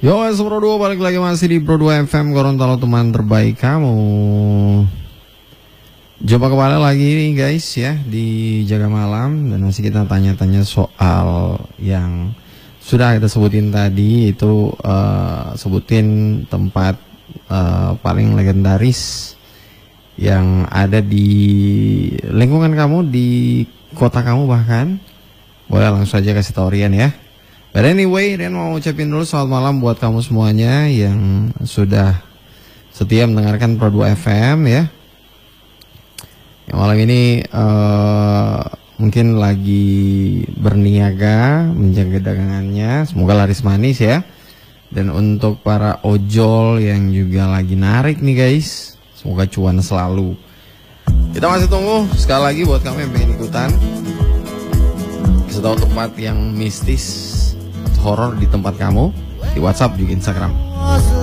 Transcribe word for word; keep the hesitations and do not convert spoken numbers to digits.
Yo, S Pro dua balik lagi masih di Pro dua F M Gorontalo, teman terbaik kamu. Jumpa kembali lagi nih guys ya di Jaga Malam, dan masih kita tanya-tanya soal yang sudah kita sebutin tadi, itu uh, sebutin tempat uh, paling legendaris yang ada di lingkungan kamu, di kota kamu bahkan. Boleh langsung aja kasih tau Rian ya. But anyway, Rian mau ucapin dulu selamat malam buat kamu semuanya yang sudah setia mendengarkan Pro dua F M ya. Yang malam ini uh, mungkin lagi berniaga menjaga dagangannya, semoga laris manis ya. Dan untuk para ojol yang juga lagi narik nih guys, semoga cuan selalu. Kita masih tunggu sekali lagi buat kamu yang pengen ikutan. Kasih tahu tempat yang mistis, horor di tempat kamu, di WhatsApp juga Instagram.